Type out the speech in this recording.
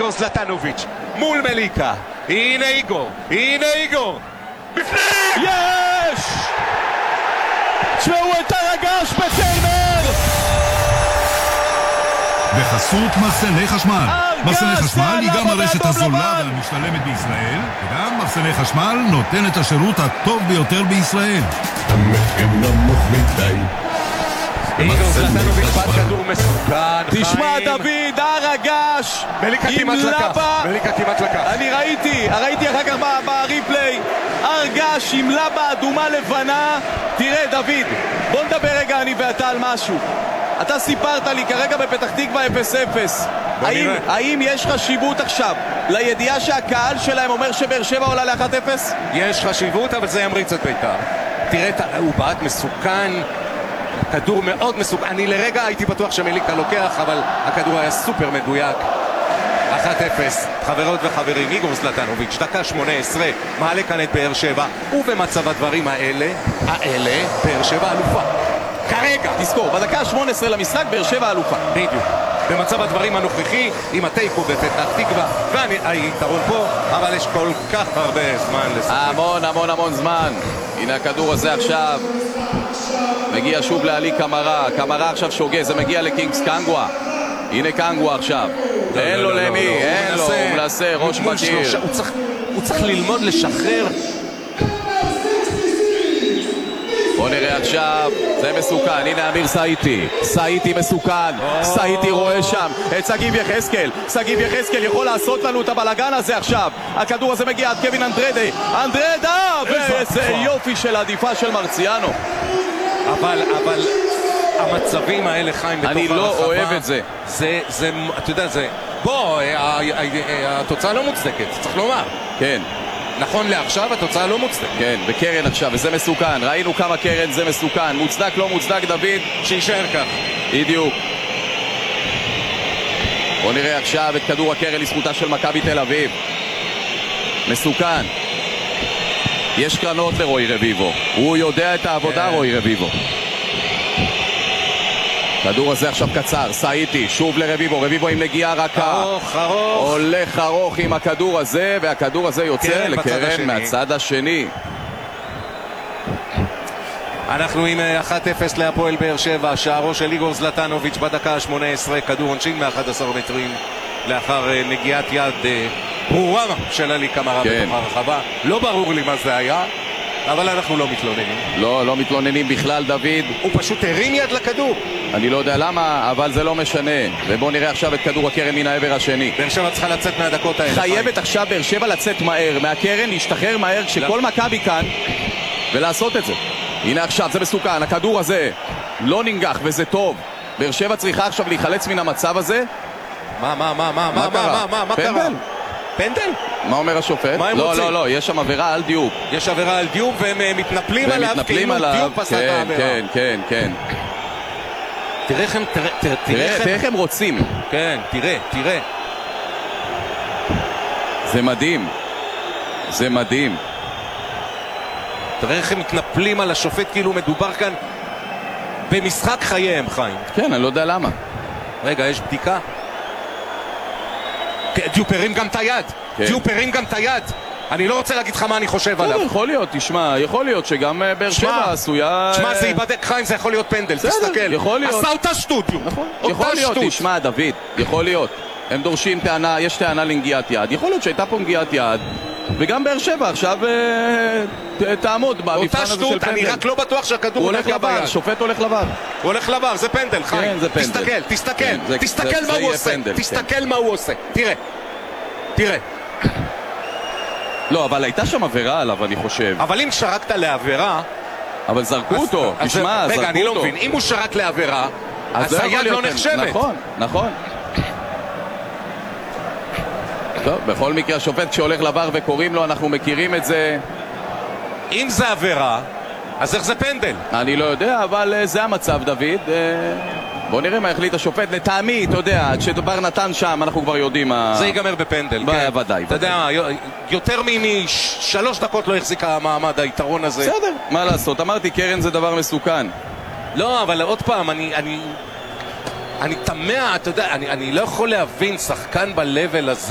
איגור זלטנוביץ' מול מליקה. הנה איגור, הנה איגור בפנים! יש! תשמעו את הרגש בטרנר! בחסות מחסני חשמל. מחסני חשמל היא גם הרשת הזולה והמשתלמת בישראל, וגם מחסני חשמל נותן את השירות הטוב ביותר בישראל. המחיר נמוך מדי. איגור זלטנוביץ' בעט כדור מסוכן. תשמע דוד, הרגש מליקה כמעט לקח, מליקה כמעט לקח. אני ראיתי אחר כך בריפליי, הרגש עם לבה אדומה לבנה. תראה דוד, בוא נדבר רגע אני ואתה על משהו. אתה סיפרת לי כרגע בפתח תקווה 0-0. האם יש חשיבות עכשיו לידיעה שהקהל שלהם אומר שבאר שבע עולה ל-1-0? יש חשיבות, אבל זה ימריץ את בית"ר. תראה, הוא בעט מסוכן, כדור מאוד מסוכן. אני לרגע הייתי בטוח שמליקה לוקח, אבל הכדור היה סופר מדויק. 1-0, חברות וחברים, איגור זלטנוביץ', דקה 18, מעלה כאן את באר שבע, ובמצב הדברים האלה, באר שבע אלופה. כרגע! תזכור, בדקה 18 למשחק באר שבע אלופה. בדיוק. במצב הדברים הנוכחי, עם התיקו בפתח תקווה, והיתרון פה, אבל יש כל כך הרבה זמן לשחק. המון זמן. הנה הכדור הזה עכשיו. מגיע שוב לעלי קמרה. קמרה עכשיו שוגה, זה מגיע לקינגס קנגווה. הנה קנגווה עכשיו. אין לו למי, אין לו, הוא מנסה, ראש בקיר. הוא צריך ללמוד לשחרר. בוא נראה עכשיו, זה מסוכן, הנה אמיר סאיטי מסוכן, סאיטי רואה שם את סגיב יחזקאל, סגיב יחזקאל יכול לעשות לנו את הבלגן הזה עכשיו. הכדור הזה מגיע עד קווין אנדרדה, ואיזה יופי של עדיפה של מרציאנו. אבל המצבים האלה, חיים, בתוך הרחבה, אני לא אוהב את זה. זה, אתה יודע, זה, בוא, התוצאה לא מוצדקת, צריך לומר. כן. נכון לעכשיו התוצאה לא מוצדקת. כן, וקרן עכשיו, וזה מסוכן. ראינו כמה קרן זה מסוכן. מוצדק, לא מוצדק, דוד? שישאר כך. בדיוק. בוא נראה עכשיו את כדור הקרן לזכותה של מכבי תל אביב. מסוכן. יש קרנות לרועי רביבו. הוא יודע את העבודה, רועי רביבו. כדור הזה עכשיו קצר, סאיטי, שוב לרביבו, רביבו עם נגיעה רכה. ארוך. הולך ארוך עם הכדור הזה, והכדור הזה יוצא לקרן מהצד השני. אנחנו עם 1-0 להפועל באר שבע, שערו של איגור זלטנוביץ' בדקה ה-18, כדור עונשין מ-11 מטרים, לאחר נגיעת יד ברורה של עלי קמרה בתוך הרחבה. לא ברור לי מה זה היה, אבל אנחנו לא מתלוננים. לא מתלוננים בכלל, דוד. הוא פשוט הרים יד לכדור. אני לא יודע למה, אבל זה לא משנה. ובואו נראה עכשיו את כדור הקרן מן העבר השני. באר שבע צריכה לצאת מהדקות האלה. חייבת עכשיו באר שבע לצאת מהר מהקרן, להשתחרר מהר כשכל מכבי כאן, ולעשות את זה. הנה עכשיו, זה מסוכן, הכדור הזה לא ננגח וזה טוב. באר שבע צריכה עכשיו להיחלץ מן המצב הזה. מה קרה? פנדל? מה אומר השופט? לא, יש שם עבירה על דיוק. יש עבירה על דיוק והם מתנפלים עליו כאילו דיוק פסק העבירה. כן. תראה איך הם רוצים. כן, תראה. זה מדהים. תראה איך הם מתנפלים על השופט כאילו מדובר כאן במשחק חייהם, חיים. כן, אני לא יודע למה. רגע, יש בדיקה? דיוק הרים גם את היד. אני לא רוצה להגיד לך מה אני חושב עליו. יכול להיות, תשמע, יכול להיות שגם באר שבע עשויה... תשמע, זה ייבדק, חיים, זה יכול להיות פנדל, תסתכל. יכול להיות. עשה אותה שטות. נכון. יכול להיות, תשמע, דוד, יכול להיות. הם דורשים טענה, יש טענה לנגיעת יד. יכול להיות שהייתה פה נגיעת יד, וגם באר שבע עכשיו תעמוד במבחן הזה של פנדל. אני רק לא בטוח שהכדור הולך לבר. שופט הולך לבר. הוא הולך לבר, זה פנדל, חיים. תסתכל מה הוא עושה. תראה. לא, אבל הייתה שם עבירה עליו, אני חושב. אבל אם שרקת לעבירה... אבל זרקו אותו, תשמע, זרקו אותו. רגע, אני לא מבין. אם הוא שרק לעבירה, אז היד לא נחשבת. נכון. טוב, בכל מקרה השופט כשהולך לבר וקוראים לו, אנחנו מכירים את זה. אם זה עבירה, אז איך זה פנדל? אני לא יודע, אבל זה המצב, דוד. בוא נראה מה החליט השופט. לטעמי, אתה יודע, כשבר נתן שם, אנחנו כבר יודעים מה... זה ייגמר בפנדל, כן. ודאי. אתה יודע, יותר מ3 דקות לא החזיק המעמד, היתרון הזה. בסדר, מה לעשות? אמרתי, קרן זה דבר מסוכן. לא, אבל עוד פעם, אני תמה, אתה יודע, אני לא יכול להבין שחקן ב-level הזה